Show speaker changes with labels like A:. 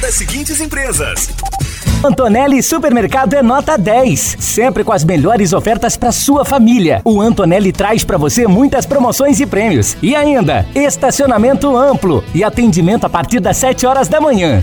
A: das seguintes empresas:
B: Antonelli Supermercado é nota 10, sempre com as melhores ofertas para sua família. O Antonelli traz para você muitas promoções e prêmios. E ainda, estacionamento amplo e atendimento a partir das 7 horas da manhã.